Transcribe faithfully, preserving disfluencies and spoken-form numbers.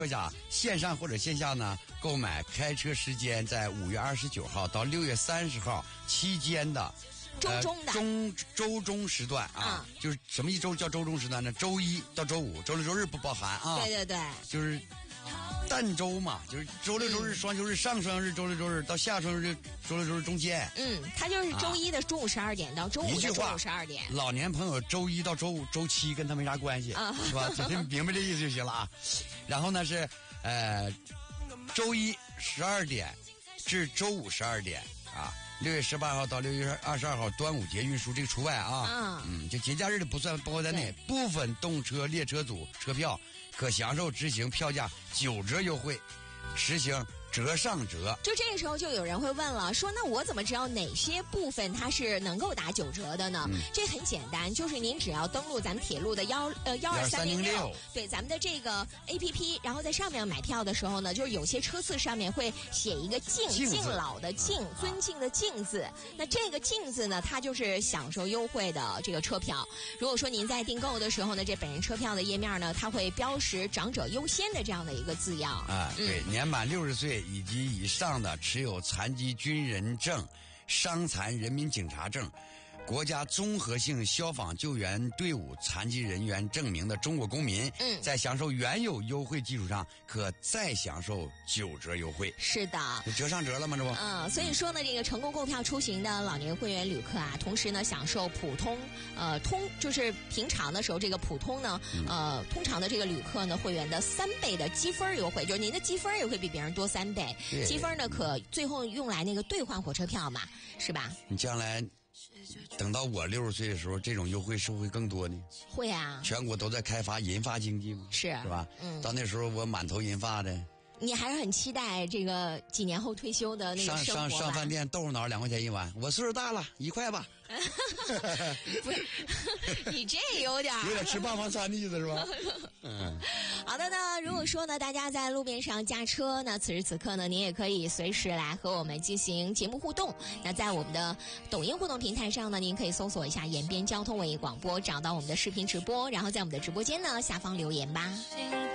一下线上或者线下呢购买，开车时间在五月二十九号到六月三十号期间的周中的、 呃、中周中时段啊，嗯、就是什么一周叫周中时段呢？周一到周五，周六周日不包含啊。 对对对， 就是单周嘛，就是周六周日、双休日、上双日、周六周日到下双日、周六周日中间。 嗯，它就是周一的中午十二点到周五的中午十二点。 老年朋友周一到周五、周七跟他没啥关系，啊、是吧？听明白这意思就行了啊。然后呢是呃周一十二点至周五十二点啊。六月十八号到六月二十二号端午节运输这个除外啊，嗯，就节假日的不算包括在内。部分动车列车组车票可享受执行票价九折优惠，实行折上折。 就这个时候就有人会问了，说那我怎么知道哪些部分它是能够打九折的呢？嗯、这很简单，就是您只要登录咱们铁路的幺呃幺二三零六，对咱们的这个 A P P， 然后在上面买票的时候呢，就是有些车次上面会写一个敬敬老的敬，尊敬的敬字。那这个敬字呢，它就是享受优惠的这个车票。如果说您在订购的时候呢，这本人车票的页面呢，它会标识长者优先的这样的一个字样啊，对，嗯、年满六十岁以及以上的持有残疾军人证、伤残人民警察证、国家综合性消防救援队伍残疾人员证明的中国公民，嗯，在享受原有优惠基础上，可再享受九折优惠。 是的， 折上折了吗？这不， 嗯，所以说呢，这个成功购票出行的老年会员旅客啊，同时呢享受普通，呃，通就是平常的时候这个普通呢，呃，通常的这个旅客呢会员的三倍的积分优惠，就是您的积分也会比别人多三倍。积分呢可最后用来那个兑换火车票嘛，是吧？ 你将来。等到我六十岁的时候，这种优惠是不是会更多呢？ 会啊！ 全国都在开发银发经济嘛， 是是吧？ 嗯， 到那时候我满头银发的。 你还是很期待这个几年后退休的那个生活吧？ 上上上饭店豆腐脑两块钱一碗，我岁数大了，一块吧。 不是，你这有点有点吃霸王餐的意思是吧？ 嗯，好的呢。如果说呢，大家在路面上驾车呢，此时此刻呢，您也可以随时来和我们进行节目互动。那在我们的抖音互动平台上呢，您可以搜索一下延边交通文艺广播，找到我们的视频直播，然后在我们的直播间呢下方留言吧。